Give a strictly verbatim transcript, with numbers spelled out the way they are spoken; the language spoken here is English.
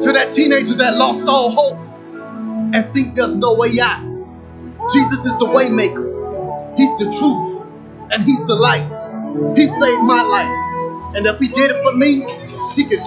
To that teenager that lost all hope and think there's no way out. Jesus is the way maker. He's the truth and he's the light. He saved my life. And if he did it for me, he can